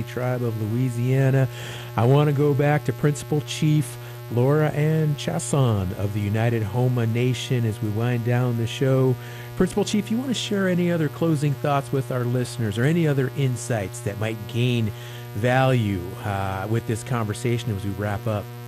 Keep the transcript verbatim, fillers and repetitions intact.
Tribe of Louisiana. I want to go back to Principal Chief Laura Ann Chasson of the United Homa Nation as we wind down the show. Principal Chief, you want to share any other closing thoughts with our listeners or any other insights that might gain value uh, with this conversation as we wrap up?